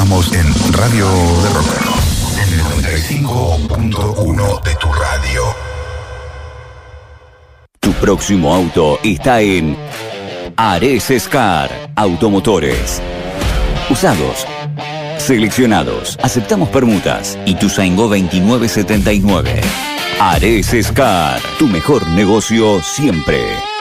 Estamos en Radio de Rock, en el 95.1 de tu radio. Tu próximo auto está en Ares Scar Automotores. Usados, seleccionados, aceptamos permutas. Ituzaingó 2979. Ares Scar, tu mejor negocio siempre.